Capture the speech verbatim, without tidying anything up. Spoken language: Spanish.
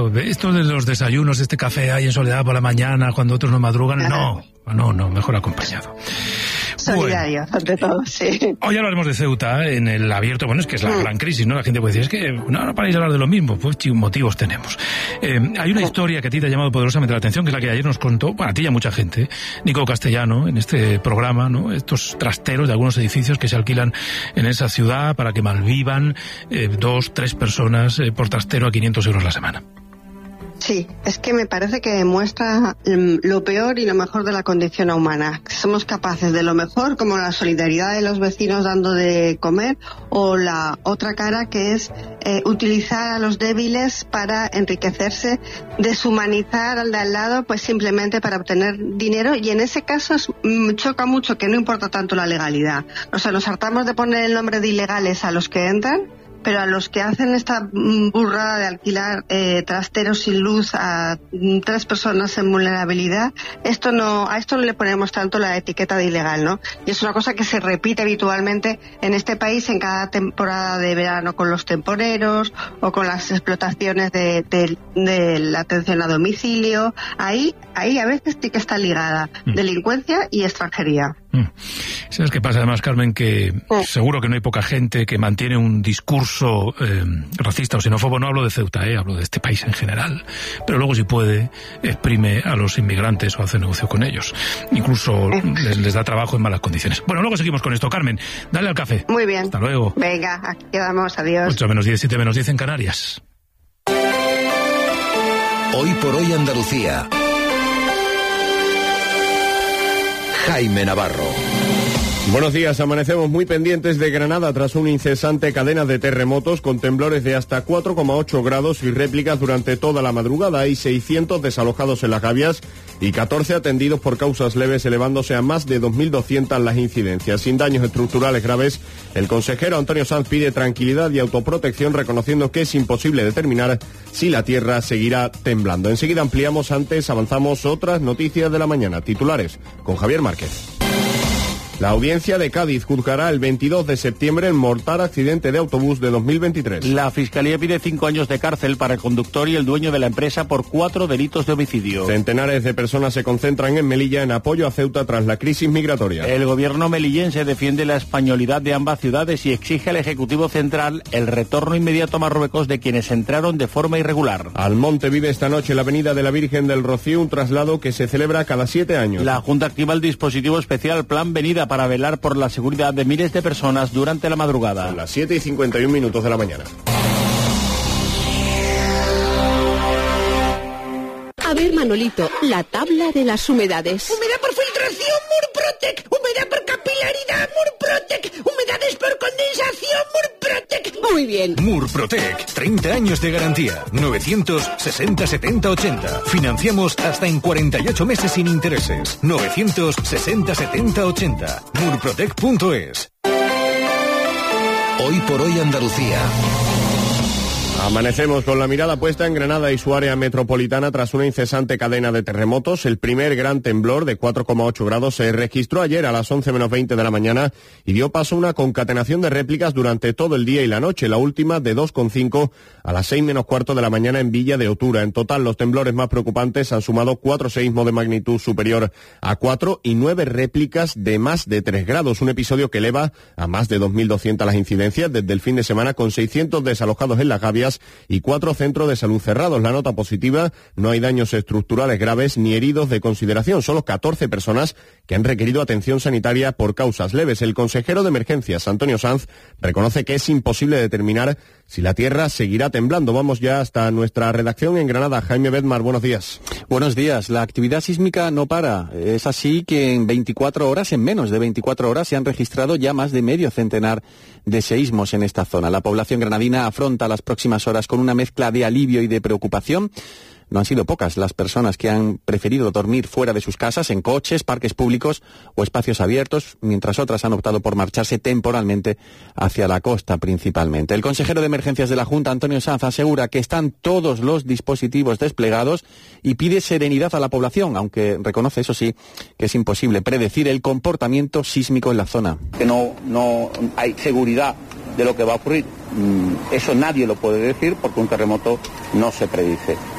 pero esto de los desayunos, este café ahí en soledad por la mañana, cuando otros no madrugan, no, no, no, mejor acompañado. Solidario, bueno, ante todo, sí. Hoy hablaremos de Ceuta en el abierto. Bueno, es que es la mm. gran crisis, ¿no? La gente puede decir, es que no, no paráis de hablar de lo mismo. Pues sí, motivos tenemos. Eh, hay una historia que a ti te ha llamado poderosamente la atención, que es la que ayer nos contó, bueno, a ti y a mucha gente, Nico Castellano, en este programa, ¿no? Estos trasteros de algunos edificios que se alquilan en esa ciudad para que malvivan eh, dos, tres personas eh, por trastero a quinientos euros la semana. Sí, es que me parece que demuestra lo peor y lo mejor de la condición humana. Somos capaces de lo mejor, como la solidaridad de los vecinos dando de comer, o la otra cara que es eh, utilizar a los débiles para enriquecerse, deshumanizar al de al lado, pues simplemente para obtener dinero, y en ese caso es, mm, choca mucho que no importa tanto la legalidad. O sea, nos hartamos de poner el nombre de ilegales a los que entran, pero a los que hacen esta burrada de alquilar eh, trasteros sin luz a mm, tres personas en vulnerabilidad, esto no, a esto no le ponemos tanto la etiqueta de ilegal, ¿no? Y es una cosa que se repite habitualmente en este país en cada temporada de verano con los temporeros o con las explotaciones de, de, de la atención a domicilio. Ahí, ahí a veces sí que está ligada mm. delincuencia y extranjería. Mm. ¿Sabes qué pasa además, Carmen? Que mm. seguro que no hay poca gente que mantiene un discurso Eh, racista o xenófobo. No hablo de Ceuta, eh, hablo de este país en general, pero luego si puede exprime a los inmigrantes o hace negocio con ellos, incluso les, les da trabajo en malas condiciones. Bueno, luego seguimos con esto. Carmen, dale al café. Muy bien. Hasta luego. Venga, aquí quedamos, adiós. ocho menos diez, siete menos diez en Canarias. Hoy por hoy Andalucía. Jaime Navarro. Buenos días, amanecemos muy pendientes de Granada tras una incesante cadena de terremotos con temblores de hasta cuatro coma ocho grados y réplicas durante toda la madrugada. Hay seiscientos desalojados en Las Gavias y catorce atendidos por causas leves, elevándose a más de dos mil doscientas las incidencias. Sin daños estructurales graves, el consejero Antonio Sanz pide tranquilidad y autoprotección, reconociendo que es imposible determinar si la tierra seguirá temblando. Enseguida ampliamos, antes avanzamos otras noticias de la mañana. Titulares con Javier Márquez. La audiencia de Cádiz juzgará el veintidós de septiembre el mortal accidente de autobús de dos mil veintitrés. La Fiscalía pide cinco años de cárcel para el conductor y el dueño de la empresa por cuatro delitos de homicidio. Centenares de personas se concentran en Melilla en apoyo a Ceuta tras la crisis migratoria. El gobierno melillense defiende la españolidad de ambas ciudades y exige al Ejecutivo Central el retorno inmediato a Marruecos de quienes entraron de forma irregular. Almonte vive esta noche la Avenida de la Virgen del Rocío, un traslado que se celebra cada siete años. La Junta activa el dispositivo especial Plan Venida para velar por la seguridad de miles de personas durante la madrugada. A las siete y cincuenta y un minutos de la mañana. A ver, Manolito, la tabla de las humedades. Humedad por filtración, Murprotec. Humedad por capilaridad, Murprotec. Humedades por condensación, Murprotec. Muy bien. Murprotec, treinta años de garantía. novecientos sesenta setenta ochenta. Financiamos hasta en cuarenta y ocho meses sin intereses. novecientos sesenta setenta ochenta. Murprotec punto es. Hoy por hoy Andalucía. Amanecemos con la mirada puesta en Granada y su área metropolitana tras una incesante cadena de terremotos. El primer gran temblor de cuatro coma ocho grados se registró ayer a las once menos veinte de la mañana y dio paso a una concatenación de réplicas durante todo el día y la noche, la última de dos coma cinco a las seis menos cuarto de la mañana en Villa de Otura. En total, los temblores más preocupantes han sumado cuatro seísmos de magnitud superior a cuatro y nueve réplicas de más de tres grados, un episodio que eleva a más de dos mil doscientas las incidencias desde el fin de semana, con seiscientos desalojados en Las Gavias y cuatro centros de salud cerrados. La nota positiva: no hay daños estructurales graves ni heridos de consideración, solo catorce personas que han requerido atención sanitaria por causas leves. El consejero de Emergencias, Antonio Sanz, reconoce que es imposible determinar si la tierra seguirá temblando. Vamos ya hasta nuestra redacción en Granada. Jaime Bedmar, buenos días. Buenos días. La actividad sísmica no para. Es así que en veinticuatro horas, en menos de veinticuatro horas, se han registrado ya más de medio centenar de seísmos en esta zona. La población granadina afronta las próximas horas con una mezcla de alivio y de preocupación. No han sido pocas las personas que han preferido dormir fuera de sus casas, en coches, parques públicos o espacios abiertos, mientras otras han optado por marcharse temporalmente hacia la costa principalmente. El consejero de Emergencias de la Junta, Antonio Sanz, asegura que están todos los dispositivos desplegados y pide serenidad a la población, aunque reconoce, eso sí, que es imposible predecir el comportamiento sísmico en la zona. Que no, no hay seguridad de lo que va a ocurrir. Eso nadie lo puede decir porque un terremoto no se predice.